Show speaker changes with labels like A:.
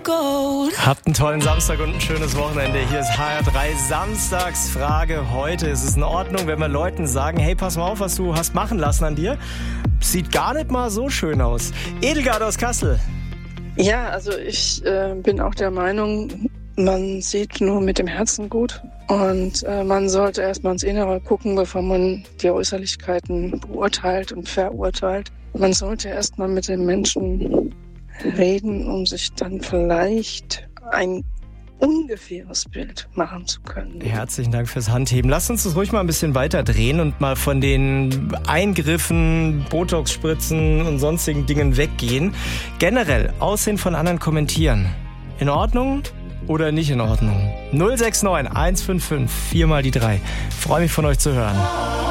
A: Habt einen tollen Samstag und ein schönes Wochenende. Hier ist HR3 Samstagsfrage heute. Ist es in Ordnung, wenn wir Leuten sagen, hey, pass mal auf, was du hast machen lassen an dir? Sieht gar nicht mal so schön aus. Edelgard aus Kassel.
B: Ja, also ich bin auch der Meinung, man sieht nur mit dem Herzen gut und man sollte erstmal ins Innere gucken, bevor man die Äußerlichkeiten beurteilt und verurteilt. Man sollte erstmal mit den Menschen reden, um sich dann vielleicht ein ungefähres Bild machen zu können.
A: Herzlichen Dank fürs Handheben. Lasst uns das ruhig mal ein bisschen weiter drehen und mal von den Eingriffen, Botox-Spritzen und sonstigen Dingen weggehen. Generell Aussehen von anderen kommentieren. In Ordnung oder nicht in Ordnung? 069 155 4 mal die 3. Freue mich von euch zu hören.